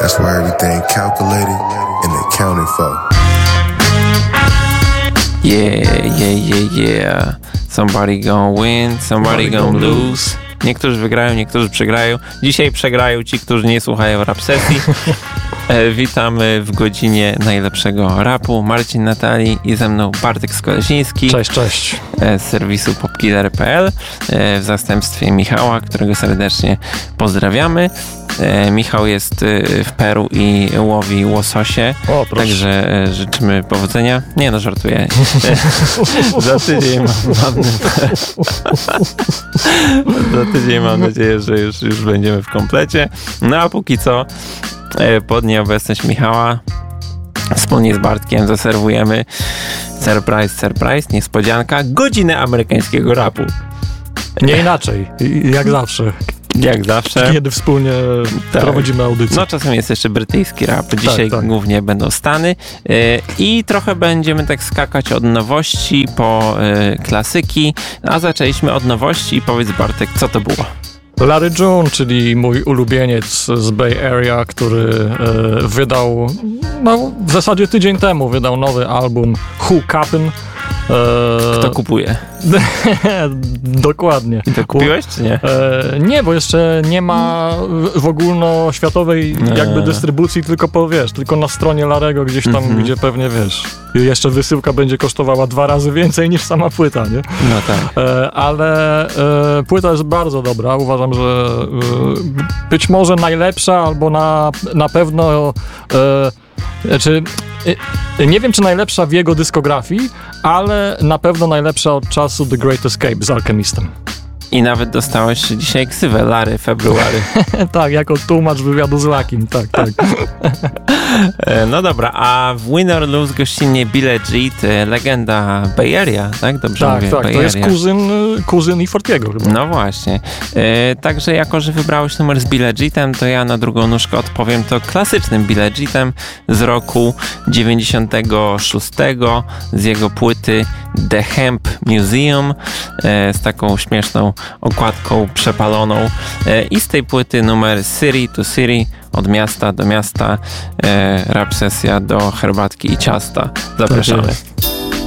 That's where everything calculated and accounted for. Yeah. Somebody gonna win, somebody gonna lose. Niektórzy wygrają, niektórzy przegrają. Dzisiaj przegrają ci, którzy nie słuchają rap sesji. Witamy w godzinie najlepszego rapu. Marcin Natali i ze mną Bartek Skolesiński. Cześć. Z serwisu popkiller.pl w zastępstwie Michała, którego serdecznie pozdrawiamy. Michał jest w Peru i łowi łososie. O, proszę. Także życzymy powodzenia. Nie no, żartuję. Za tydzień mam nadzieję, że już będziemy w komplecie. No a póki co pod nieobecność Michała wspólnie z Bartkiem zaserwujemy surprise, niespodzianka, godzinę amerykańskiego rapu. Nie inaczej, jak zawsze. Kiedy wspólnie prowadzimy audycję. No czasem jest jeszcze brytyjski rap. Dzisiaj głównie będą Stany. I trochę będziemy tak skakać od nowości po klasyki. A zaczęliśmy od nowości i powiedz, Bartek, co to było? Larry June, czyli mój ulubieniec z Bay Area, który wydał, w zasadzie tydzień temu wydał nowy album Who Cap'n. Kto kupuje? Dokładnie. I to kupiłeś, czy nie? Nie, bo jeszcze nie ma w ogólnoświatowej jakby dystrybucji, tylko na stronie Larego gdzieś tam, gdzie pewnie jeszcze wysyłka będzie kosztowała 2 razy więcej niż sama płyta, nie? No tak. Ale płyta jest bardzo dobra. Uważam, że być może najlepsza, albo na pewno nie wiem, czy najlepsza w jego dyskografii, ale na pewno najlepsza od czasu The Great Escape z Alchemistem. I nawet dostałeś dzisiaj ksywę Larry February. Tak, jako tłumacz wywiadu z Lakim, tak. No dobra, a w Win or Lose gościnnie Billy Jeet, legenda Bay Area, tak? Dobrze mówię? Tak, to jest kuzyn i Fortiego chyba. No właśnie. Także jako, że wybrałeś numer z Billy Jeetem, to ja na drugą nóżkę odpowiem to klasycznym Billy Jeetem z roku 96, z jego płyty The Hemp Museum, z taką śmieszną okładką przepaloną. I z tej płyty numer City to City, od miasta do miasta, rap sesja do herbatki i ciasta. Zapraszamy.